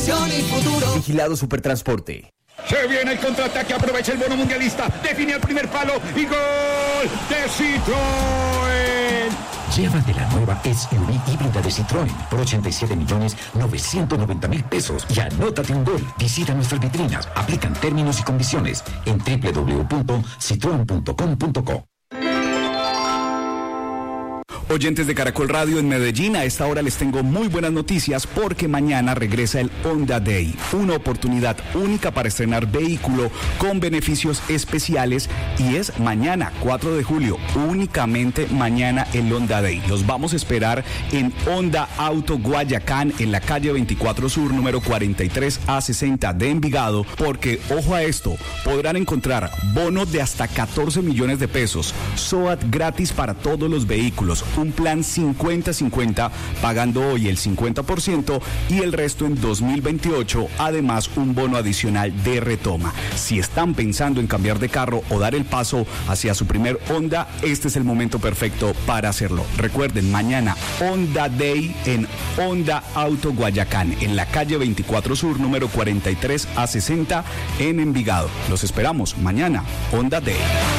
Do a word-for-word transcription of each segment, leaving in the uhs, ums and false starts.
inversión y futuro. Vigilado Supertransporte. Se viene el contraataque, aprovecha el bono mundialista, define el primer palo y gol de Citroën. Llévate la nueva S U V híbrida de Citroën por ochenta y siete millones novecientos noventa mil pesos y anótate un gol. Visita nuestras vitrinas, aplican términos y condiciones en doble u doble u doble u punto citroen punto com punto co. Oyentes de Caracol Radio en Medellín, a esta hora les tengo muy buenas noticias porque mañana regresa el Honda Day, una oportunidad única para estrenar vehículo con beneficios especiales y es mañana, cuatro de julio, únicamente mañana el Honda Day. Los vamos a esperar en Honda Auto Guayacán, en la calle veinticuatro Sur, número cuarenta y tres A sesenta de Envigado, porque, ojo a esto, podrán encontrar bonos de hasta catorce millones de pesos, S O A T gratis para todos los vehículos, un plan cincuenta cincuenta pagando hoy el cincuenta por ciento y el resto en dos mil veintiocho, además un bono adicional de retoma. Si están pensando en cambiar de carro o dar el paso hacia su primer Honda, este es el momento perfecto para hacerlo. Recuerden, mañana Honda Day en Honda Auto Guayacán, en la calle veinticuatro Sur, número cuarenta y tres A sesenta en Envigado. Los esperamos mañana, Honda Day.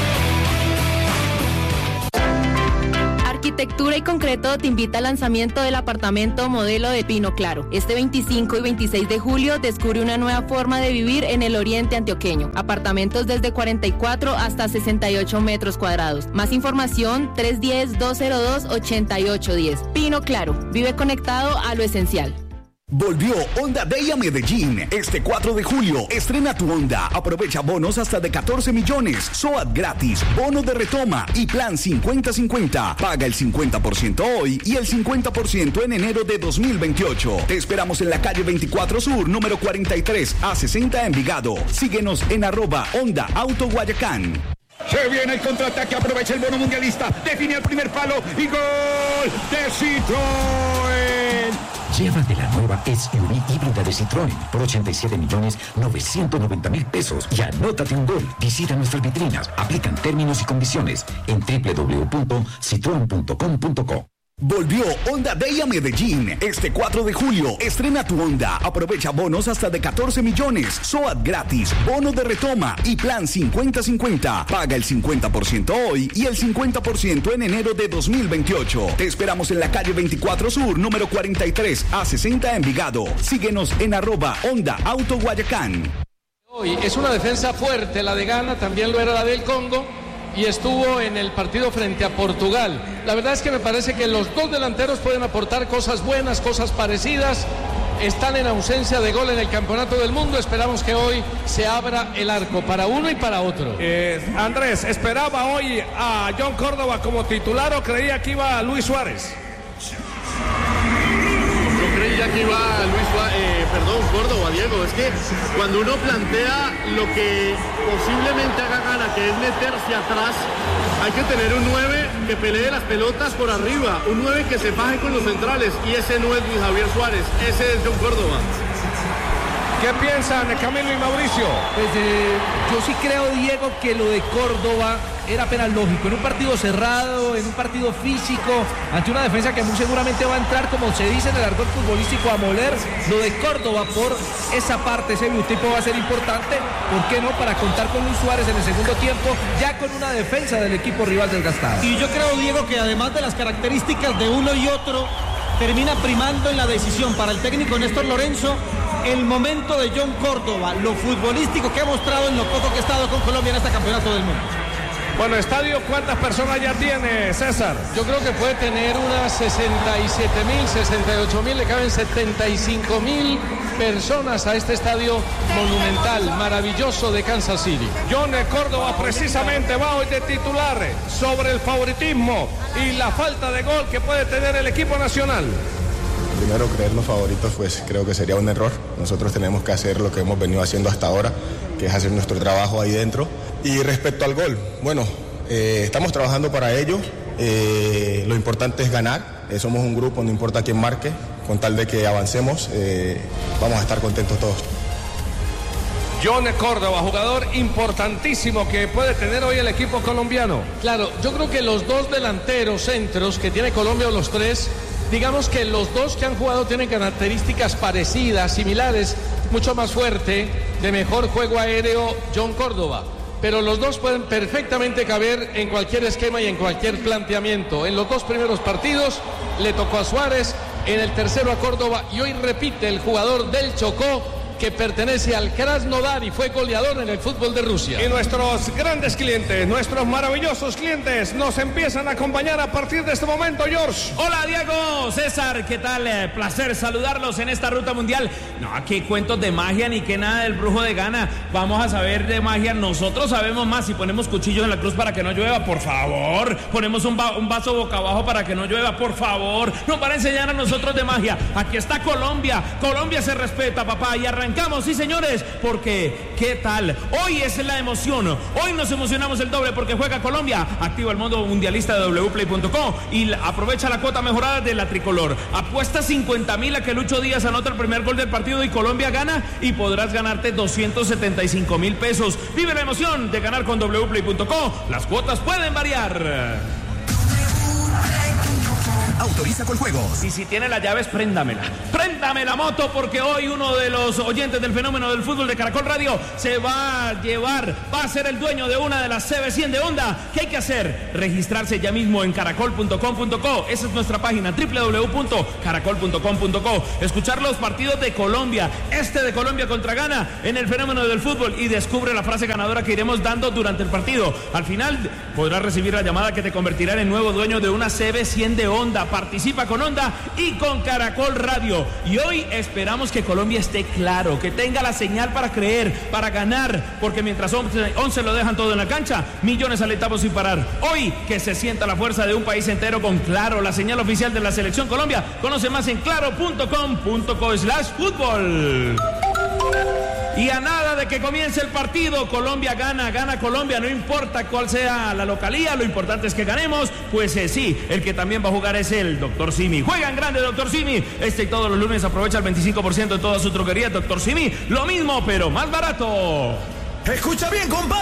Arquitectura y Concreto te invita al lanzamiento del apartamento modelo de Pino Claro. Este veinticinco y veintiséis de julio descubre una nueva forma de vivir en el oriente antioqueño. Apartamentos desde cuarenta y cuatro hasta sesenta y ocho metros cuadrados. Más información tres uno cero, dos cero dos, ocho ocho uno cero. Pino Claro, vive conectado a lo esencial. Volvió Honda Day a Medellín. Este cuatro de julio, estrena tu Honda. Aprovecha bonos hasta de catorce millones, S O A T gratis, bonos de retoma y plan cincuenta cincuenta. Paga el cincuenta por ciento hoy y el cincuenta por ciento en enero de dos mil veintiocho. Te esperamos en la calle veinticuatro Sur, número cuarenta y tres A sesenta Envigado. Síguenos en arroba Honda Auto Guayacán. Se viene el contraataque, aprovecha el bono mundialista, define el primer palo y gol de Citroën. Llévate la nueva S U V híbrida de Citroën por ochenta y siete millones novecientos noventa mil pesos y anótate un gol. Visita nuestras vitrinas, aplican términos y condiciones en doble u doble u doble u punto citroen punto com punto co. Volvió Honda Day a Medellín. Este cuatro de julio, estrena tu Honda. Aprovecha bonos hasta de catorce millones, S O A T gratis, bonos de retoma y plan cincuenta cincuenta. Paga el cincuenta por ciento hoy y el cincuenta por ciento en enero de dos mil veintiocho. Te esperamos en la calle veinticuatro Sur, número cuarenta y tres A sesenta Envigado. Síguenos en arroba Honda Auto Guayacán. Hoy es una defensa fuerte la de Ghana, también lo era la del Congo. Y estuvo en el partido frente a Portugal. La verdad es que me parece que los dos delanteros pueden aportar cosas buenas, cosas parecidas. Están en ausencia de gol en el Campeonato del Mundo. Esperamos que hoy se abra el arco para uno y para otro. Eh, Andrés, ¿esperaba hoy a John Córdoba como titular o creía que iba a Luis Suárez? Yo creía que iba a Luis Suárez, eh, perdón, Córdoba, Diego. Es que cuando uno plantea lo que posiblemente haga Ghana, que es meterse atrás, hay que tener un nueve que pelee las pelotas por arriba, un nueve que se faje con los centrales, y ese no es Luis Javier Suárez, ese es John Córdoba. ¿Qué piensan Camilo y Mauricio? Pues eh, yo sí creo, Diego, que lo de Córdoba era apenas lógico. En un partido cerrado, en un partido físico, ante una defensa que muy seguramente va a entrar, como se dice en el argot futbolístico, a moler. Lo de Córdoba por esa parte, ese biotipo va a ser importante. ¿Por qué no? Para contar con Luis Suárez en el segundo tiempo, ya con una defensa del equipo rival desgastada. Y yo creo, Diego, que además de las características de uno y otro, termina primando en la decisión para el técnico Néstor Lorenzo el momento de John Córdoba, lo futbolístico que ha mostrado en lo poco que ha estado con Colombia en este campeonato del mundo. Bueno, estadio, ¿cuántas personas ya tiene, César? Yo creo que puede tener unas sesenta y siete mil, sesenta y ocho mil, le caben setenta y cinco mil personas a este estadio monumental, maravilloso de Kansas City. John Córdoba precisamente va hoy de titular sobre el favoritismo y la falta de gol que puede tener el equipo nacional. Primero, creernos favoritos, pues creo que sería un error. Nosotros tenemos que hacer lo que hemos venido haciendo hasta ahora, que es hacer nuestro trabajo ahí dentro. Y respecto al gol, bueno, eh, estamos trabajando para ello. Eh, lo importante es ganar. Eh, somos un grupo, no importa quién marque, con tal de que avancemos, eh, vamos a estar contentos todos. John Córdoba, jugador importantísimo que puede tener hoy el equipo colombiano. Claro, yo creo que los dos delanteros centros que tiene Colombia, o los tres, digamos que los dos que han jugado tienen características parecidas, similares, mucho más fuerte, de mejor juego aéreo John Córdoba. Pero los dos pueden perfectamente caber en cualquier esquema y en cualquier planteamiento. En los dos primeros partidos le tocó a Suárez, en el tercero a Córdoba, y hoy repite el jugador del Chocó, que pertenece al Krasnodar y fue goleador en el fútbol de Rusia. Y nuestros grandes clientes, nuestros maravillosos clientes nos empiezan a acompañar a partir de este momento, George. Hola Diego, César, ¿qué tal? Eh, placer saludarlos en esta ruta mundial. No, aquí cuentos de magia ni que nada del brujo de Ghana. Vamos a saber de magia, nosotros sabemos más. Si ponemos cuchillos en la cruz para que no llueva, por favor. Ponemos un, va un vaso boca abajo para que no llueva, por favor. No, para enseñar a nosotros de magia. Aquí está Colombia, Colombia se respeta, papá, y arrancamos. Arrancamos, sí señores, porque ¿qué tal? Hoy es la emoción, hoy nos emocionamos el doble porque juega Colombia. Activa el modo mundialista de doble u play punto com y aprovecha la cuota mejorada de la tricolor. Apuesta cincuenta mil a que Lucho Díaz anota el primer gol del partido y Colombia gana, y podrás ganarte doscientos setenta y cinco mil pesos. Vive la emoción de ganar con doble u play punto com. Las cuotas pueden variar. Autoriza con juegos. Y si tiene las llaves, préndamela. Préndame la moto, porque hoy uno de los oyentes del fenómeno del fútbol de Caracol Radio se va a llevar, va a ser el dueño de una de las C B cien de Honda. ¿Qué hay que hacer? Registrarse ya mismo en caracol punto com punto co. Esa es nuestra página, doble u doble u doble u punto caracol punto com punto co. Escuchar los partidos de Colombia, este de Colombia contra Ghana en el fenómeno del fútbol, y descubre la frase ganadora que iremos dando durante el partido. Al final podrás recibir la llamada que te convertirá en el nuevo dueño de una C B cien de Honda. Participa con Honda y con Caracol Radio. Y hoy esperamos que Colombia esté claro, que tenga la señal para creer, para ganar, porque mientras once lo dejan todo en la cancha, millones alentamos sin parar. Hoy que se sienta la fuerza de un país entero con Claro, la señal oficial de la Selección Colombia. Conoce más en claro punto com punto co slash fútbol. Y a nada de que comience el partido, Colombia gana, gana Colombia, no importa cuál sea la localía, lo importante es que ganemos. Pues eh, sí, el que también va a jugar es el doctor Simi. Juega en grande doctor Simi. Este y todos los lunes aprovecha el veinticinco por ciento de toda su droguería. doctor Simi, lo mismo, pero más barato. Escucha bien, compadre.